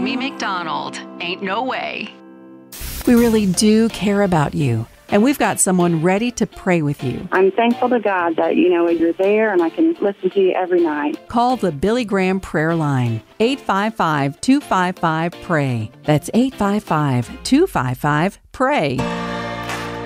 Amy McDonald. Ain't no way. We really do care about you, and we've got someone ready to pray with you. I'm thankful to God that, you're there and I can listen to you every night. Call the Billy Graham Prayer Line, 855-255-PRAY. That's 855-255-PRAY.